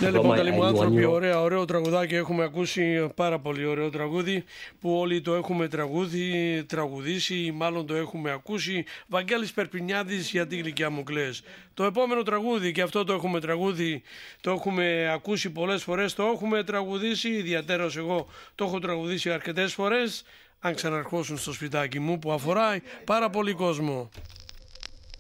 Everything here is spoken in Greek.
Ναι, λοιπόν, καλοί μου άνθρωποι, ωραίο τραγουδάκι έχουμε ακούσει, πάρα πολύ ωραίο τραγούδι που όλοι το έχουμε τραγουδήσει, μάλλον το έχουμε ακούσει. Βαγγέλης Περπινιάδης, γιατί γλυκιά μου κλαις. Το επόμενο τραγούδι, και αυτό το έχουμε ακούσει πολλές φορές, το έχουμε τραγουδήσει, ιδιαίτερος εγώ το έχω τραγουδήσει αρκετές φορές. Αν ξαναρχόσουν στο σπιτάκι μου που αφορά πάρα πολύ κόσμο.